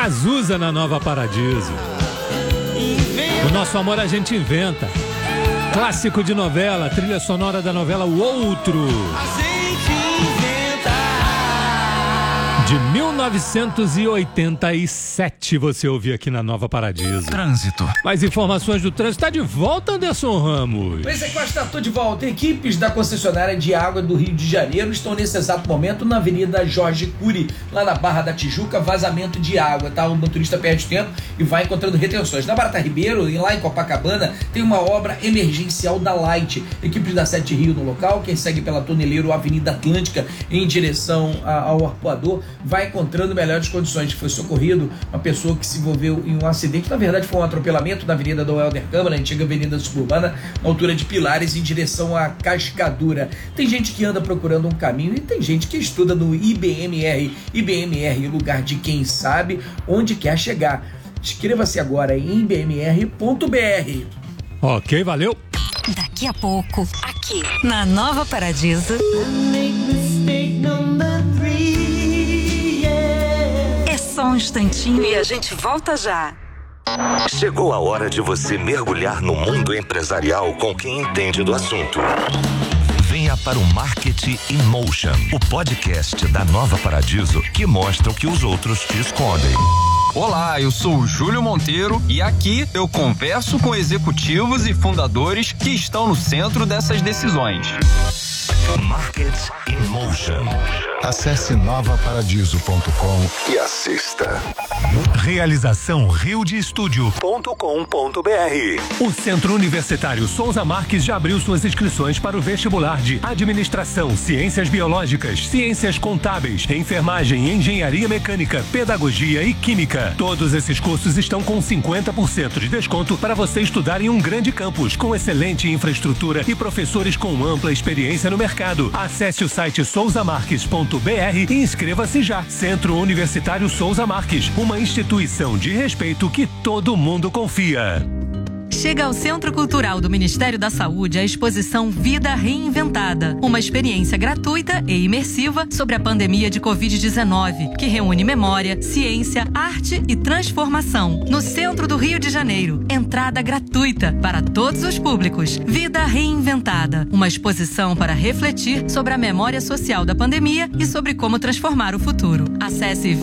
Cazuza na Nova Paradiso. O nosso amor a gente inventa. Clássico de novela, trilha sonora da novela O Outro. De 1987, você ouviu aqui na Nova Paradiso. Trânsito. Mais informações do trânsito. Está de volta, Anderson Ramos. Pois é, Costa, estou de volta. Equipes da concessionária de água do Rio de Janeiro estão nesse exato momento na Avenida Jorge Cury, lá na Barra da Tijuca, vazamento de água, tá? O motorista perde tempo e vai encontrando retenções. Na Barata Ribeiro, e lá em Copacabana, tem uma obra emergencial da Light. Equipes da Sete Rio no local. Quem segue pela Toneleiro, Avenida Atlântica, em direção ao Arpoador, vai encontrando melhores condições. Foi socorrido uma pessoa que se envolveu em um acidente, na verdade foi um atropelamento na Avenida do Helder Câmara, antiga Avenida Suburbana, na altura de Pilares, em direção à Cascadura. Tem gente que anda procurando um caminho e tem gente que estuda no IBMR. IBMR, lugar de quem sabe onde quer chegar. Inscreva-se agora em ibmr.br. Ok, valeu. Daqui a pouco, aqui na Nova Paradiso. É só um instantinho e a gente volta já. Chegou a hora de você mergulhar no mundo empresarial com quem entende do assunto. Venha para o Marketing in Motion, o podcast da Nova Paradiso que mostra o que os outros te escondem. Olá, eu sou o Júlio Monteiro e aqui eu converso com executivos e fundadores que estão no centro dessas decisões. Marketing in Motion. Acesse novaparadiso.com e assista. Realização riodestudio.com.br. O Centro Universitário Souza Marques já abriu suas inscrições para o vestibular de Administração, Ciências Biológicas, Ciências Contábeis, Enfermagem, Engenharia Mecânica, Pedagogia e Química. Todos esses cursos estão com 50% de desconto para você estudar em um grande campus, com excelente infraestrutura e professores com ampla experiência no mercado. Acesse o site souzamarques.br e inscreva-se já. Centro Universitário Souza Marques, uma instituição de respeito que todo mundo confia. Chega ao Centro Cultural do Ministério da Saúde a exposição Vida Reinventada, uma experiência gratuita e imersiva sobre a pandemia de Covid-19, que reúne memória, ciência, arte e transformação. No centro do Rio de Janeiro, entrada gratuita para todos os públicos. Vida Reinventada, uma exposição para refletir sobre a memória social da pandemia e sobre como transformar o futuro. Acesse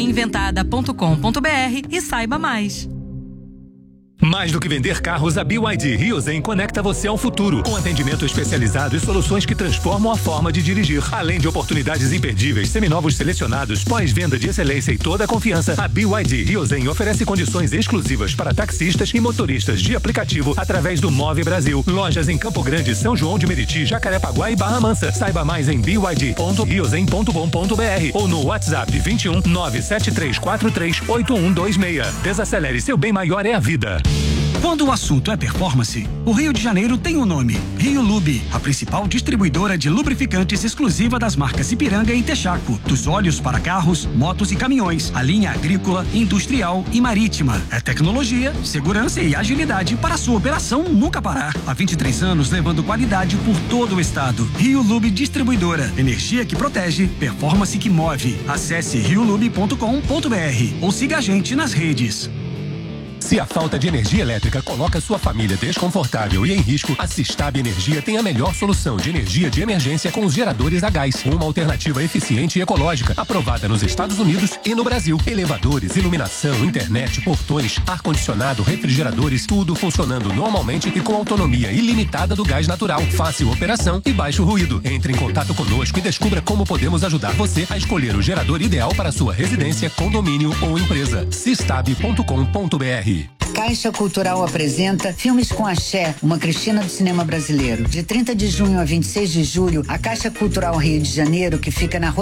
vidareinventada.com.br e saiba mais. Mais do que vender carros, a BYD Rio Zen conecta você ao futuro, com atendimento especializado e soluções que transformam a forma de dirigir. Além de oportunidades imperdíveis, seminovos selecionados, pós-venda de excelência e toda a confiança, a BYD Rio Zen oferece condições exclusivas para taxistas e motoristas de aplicativo através do Move Brasil. Lojas em Campo Grande, São João de Meriti, Jacarepaguá e Barra Mansa. Saiba mais em byd.riozen.com.br ou no WhatsApp 21 97343 8126. Desacelere, seu bem maior é a vida. Quando o assunto é performance, o Rio de Janeiro tem um nome: Rio Lube, a principal distribuidora de lubrificantes exclusiva das marcas Ipiranga e Texaco. Dos óleos para carros, motos e caminhões, a linha agrícola, industrial e marítima. É tecnologia, segurança e agilidade para a sua operação nunca parar. Há 23 anos levando qualidade por todo o estado. Rio Lube Distribuidora. Energia que protege, performance que move. Acesse riolube.com.br ou siga a gente nas redes. Se a falta de energia elétrica coloca sua família desconfortável e em risco, a Sistab Energia tem a melhor solução de energia de emergência com os geradores a gás. Uma alternativa eficiente e ecológica, aprovada nos Estados Unidos e no Brasil. Elevadores, iluminação, internet, portões, ar-condicionado, refrigeradores, tudo funcionando normalmente e com autonomia ilimitada do gás natural. Fácil operação e baixo ruído. Entre em contato conosco e descubra como podemos ajudar você a escolher o gerador ideal para sua residência, condomínio ou empresa. Sistab.com.br. Caixa Cultural apresenta Filmes com Axé, uma Cristina do cinema brasileiro. De 30 de junho a 26 de julho, a Caixa Cultural Rio de Janeiro, que fica na